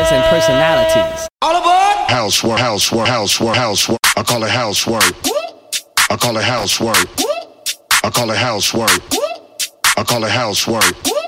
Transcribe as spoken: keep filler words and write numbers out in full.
styles and personalities. All aboard! Housework, housework, housework, housework. I call it housework. I call it housework. I call it housework. I call it housework.